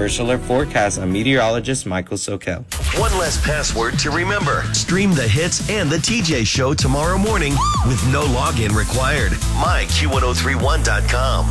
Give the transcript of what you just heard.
First alert forecast, I'm meteorologist Michael Sokel. One less password to remember. Stream the hits and the TJ Show tomorrow morning with no login required. MyQ1031.com.